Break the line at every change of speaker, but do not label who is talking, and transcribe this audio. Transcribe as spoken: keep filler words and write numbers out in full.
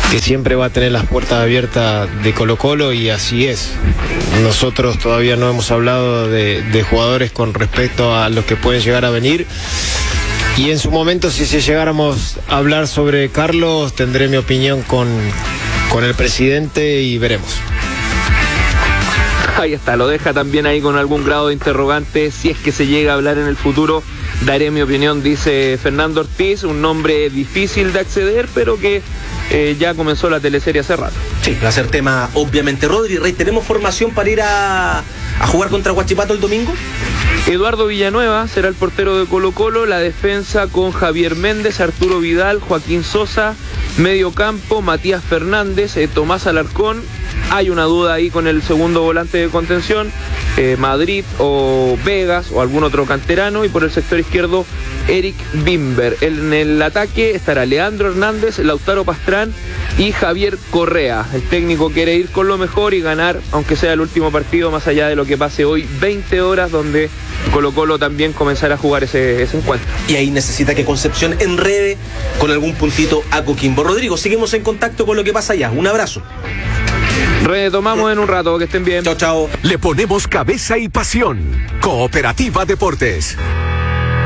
que siempre va a tener las puertas abiertas de Colo-Colo, y así es. Nosotros todavía no hemos hablado de, de jugadores con respecto a los que pueden llegar a venir, y en su momento, si, si llegáramos a hablar sobre Carlos, tendré mi opinión con, con el presidente y veremos.
Ahí está, lo deja también ahí con algún grado de interrogante. Si es que se llega a hablar en el futuro, daré mi opinión, dice Fernando Ortiz. Un nombre difícil de acceder, pero que eh, ya comenzó la teleserie hace rato.
Sí, va a ser tema, obviamente. Rodri, Rey, ¿tenemos formación para ir a, a jugar contra Huachipato el domingo?
Eduardo Villanueva será el portero de Colo-Colo, la defensa con Javier Méndez, Arturo Vidal, Joaquín Sosa, medio campo, Matías Fernández, eh, Tomás Alarcón. Hay una duda ahí con el segundo volante de contención, eh, Madrid o Vegas o algún otro canterano, y por el sector izquierdo Eric Bimber. En el ataque estará Leandro Hernández, Lautaro Pastrán y Javier Correa. El técnico quiere ir con lo mejor y ganar, aunque sea el último partido, más allá de lo que pase hoy, veinte horas, donde Colo-Colo también comenzará a jugar ese, ese encuentro.
Y ahí necesita que Concepción enrede con algún puntito a Coquimbo. Rodrigo, seguimos en contacto con lo que pasa allá. Un abrazo.
Retomamos en un rato, que estén bien.
Chao, chao.
Le ponemos cabeza y pasión. Cooperativa Deportes.